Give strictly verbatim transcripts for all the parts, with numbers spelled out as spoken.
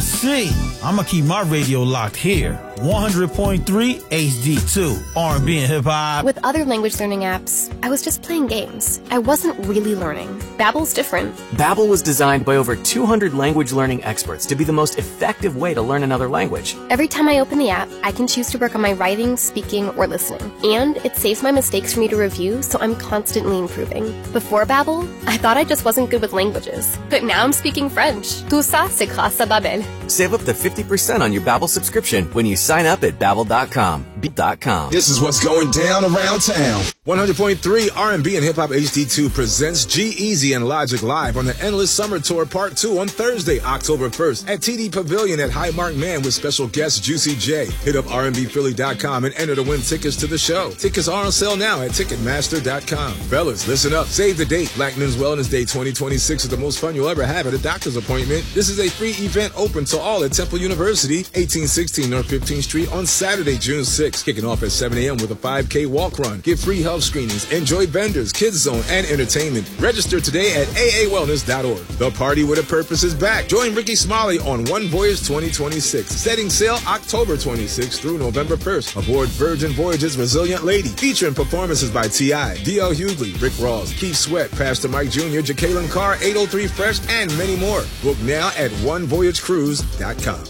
see. I'ma keep my radio locked here. one hundred point three H D two, R and B and hip-hop. With other language learning apps, I was just playing games. I wasn't really learning. Babbel's different. Babbel was designed by over two hundred language learning experts to be the most effective way to learn another language. Every time I open the app, I can choose to work on my writing, speaking, or listening. And it saves my mistakes for me to review, so I'm constantly improving. Before Babbel, I thought I just wasn't good with languages. But now I'm speaking French. Tout ça, c'est grâce à Babbel. Save up to fifty percent on your Babbel subscription when you sign up at babbel dot com. .com. This is what's going down around town. one hundred point three R and B and Hip Hop H D two presents G-Eazy and Logic live on the Endless Summer Tour Part two on Thursday, October first at T D Pavilion at Highmark Man with special guest Juicy J. Hit up R and B Philly dot com and enter to win tickets to the show. Tickets are on sale now at Ticketmaster dot com. Fellas, listen up. Save the date. Black Men's Wellness Day twenty twenty-six is the most fun you'll ever have at a doctor's appointment. This is a free event open to all at Temple University, eighteen sixteen North fifteenth Street on Saturday, June sixth. Kicking off at seven a.m. with a five K walk run. Get free health screenings, enjoy vendors, kids zone, and entertainment. Register today at A A wellness dot org. The party with a purpose is back. Join Ricky Smiley on One Voyage twenty twenty-six. Setting sail October twenty-sixth through November first. Aboard Virgin Voyage's Resilient Lady. Featuring performances by T I, D L Hughley, Rick Ross, Keith Sweat, Pastor Mike Junior, Jacqueline Carr, eight oh three Fresh, and many more. Book now at one voyage cruise dot com.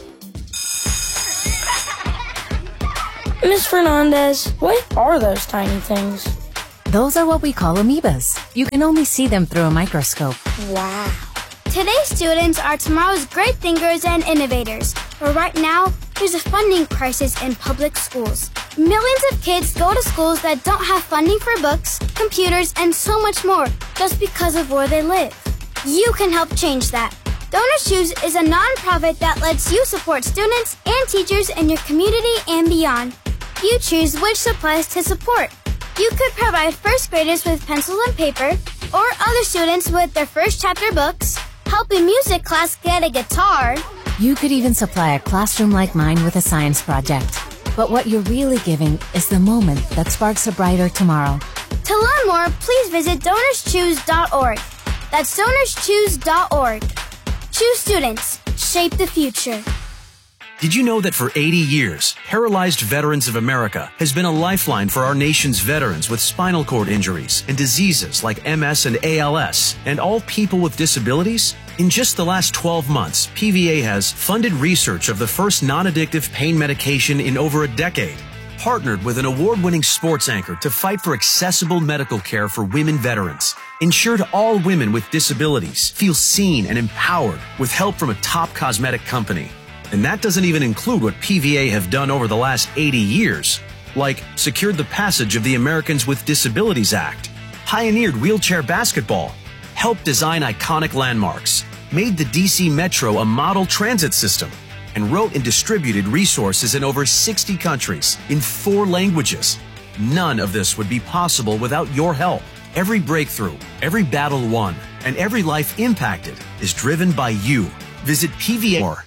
Miss Fernandez, what are those tiny things? Those are what we call amoebas. You can only see them through a microscope. Wow. Today's students are tomorrow's great thinkers and innovators. But right now, there's a funding crisis in public schools. Millions of kids go to schools that don't have funding for books, computers, and so much more just because of where they live. You can help change that. Donors Choose is a nonprofit that lets you support students and teachers in your community and beyond. You choose which supplies to support. You could provide first graders with pencils and paper, or other students with their first chapter books, help a music class get a guitar. You could even supply a classroom like mine with a science project. But what you're really giving is the moment that sparks a brighter tomorrow. To learn more, please visit donors choose dot org. That's donors choose dot org. Choose students. Shape the future. Did you know that for eighty years, Paralyzed Veterans of America has been a lifeline for our nation's veterans with spinal cord injuries and diseases like M S and A L S, and all people with disabilities? In just the last twelve months, P V A has funded research of the first non-addictive pain medication in over a decade, partnered with an award-winning sports anchor to fight for accessible medical care for women veterans, ensured all women with disabilities feel seen and empowered with help from a top cosmetic company. And that doesn't even include what P V A have done over the last eighty years, like secured the passage of the Americans with Disabilities Act, pioneered wheelchair basketball, helped design iconic landmarks, made the D C Metro a model transit system, and wrote and distributed resources in over sixty countries in four languages. None of this would be possible without your help. Every breakthrough, every battle won, and every life impacted is driven by you. Visit P V A.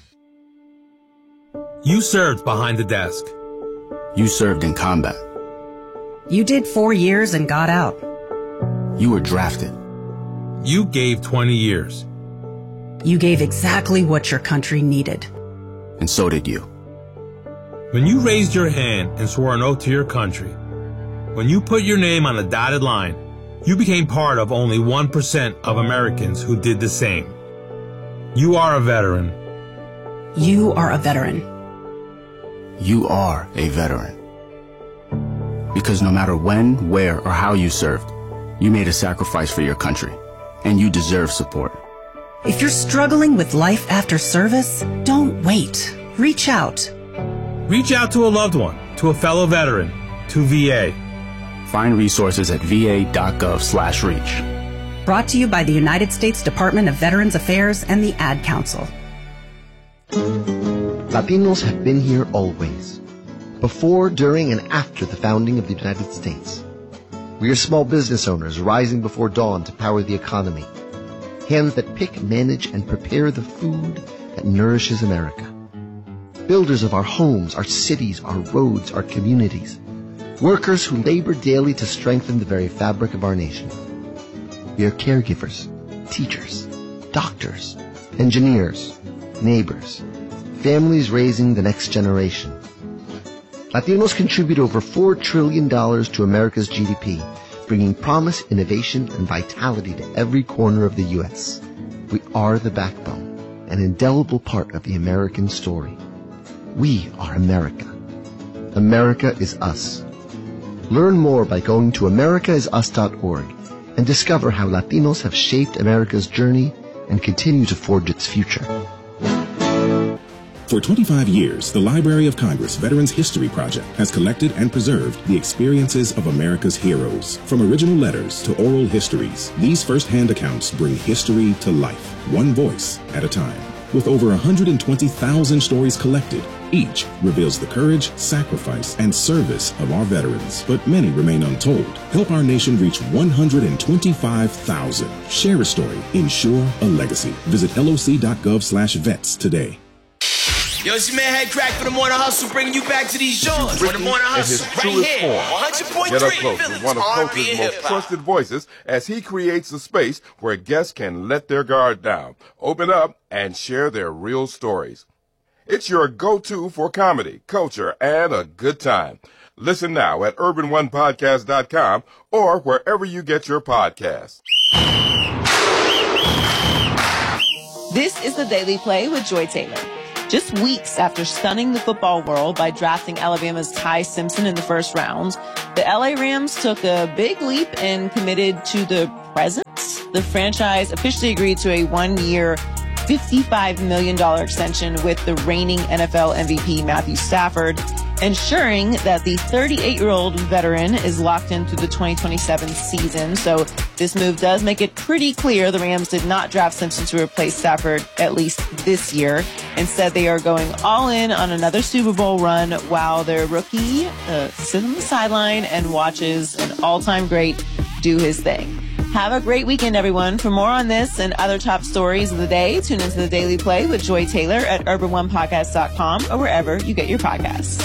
You served behind the desk. You served in combat. You did four years and got out. You were drafted. You gave twenty years. You gave exactly what your country needed. And so did you. When you raised your hand and swore an oath to your country, when you put your name on a dotted line, you became part of only one percent of Americans who did the same. You are a veteran. You are a veteran. You are a veteran. Because no matter when, where, or how you served, you made a sacrifice for your country, and you deserve support. If you're struggling with life after service, don't wait. Reach out. Reach out to a loved one, to a fellow veteran, to V A. Find resources at v a dot gov slash reach. Brought to you by the United States Department of Veterans Affairs and the Ad Council. Latinos have been here always, before, during, and after the founding of the United States. We are small business owners rising before dawn to power the economy, hands that pick, manage, and prepare the food that nourishes America. Builders of our homes, our cities, our roads, our communities. Workers who labor daily to strengthen the very fabric of our nation. We are caregivers, teachers, doctors, engineers, neighbors, families raising the next generation. Latinos contribute over four trillion dollars to America's G D P, bringing promise, innovation, and vitality to every corner of the U S. We are the backbone, an indelible part of the American story. We are America. America is us. Learn more by going to america is us dot org and discover how Latinos have shaped America's journey and continue to forge its future. For twenty-five years, the Library of Congress Veterans History Project has collected and preserved the experiences of America's heroes. From original letters to oral histories, these first-hand accounts bring history to life, one voice at a time. With over one hundred twenty thousand stories collected, each reveals the courage, sacrifice, and service of our veterans, but many remain untold. Help our nation reach one hundred twenty-five thousand. Share a story. Ensure a legacy. Visit L O C dot gov slash vets today. Yo, it's your man Head Crack for the Morning Hustle, bringing you back to these shores. For the Morning Hustle, right here, one hundred point three. Get up close with one of Coach's most trusted voices as he creates a space where guests can let their guard down, open up, and share their real stories. It's your go-to for comedy, culture, and a good time. Listen now at urban one podcast dot com or wherever you get your podcasts. This is the Daily Play with Joy Taylor. Just weeks after stunning the football world by drafting Alabama's Ty Simpson in the first round, the L A Rams took a big leap and committed to the present. The franchise officially agreed to a one-year, fifty-five million dollars extension with the reigning N F L M V P Matthew Stafford, ensuring that the thirty-eight-year-old veteran is locked in through the twenty twenty-seven season. So this move does make it pretty clear the Rams did not draft Simpson to replace Stafford, at least this year. Instead, they are going all in on another Super Bowl run while their rookie uh, sits on the sideline and watches an all-time great do his thing. Have a great weekend, everyone. For more on this and other top stories of the day, tune into the Daily Play with Joy Taylor at urban one podcast dot com or wherever you get your podcasts.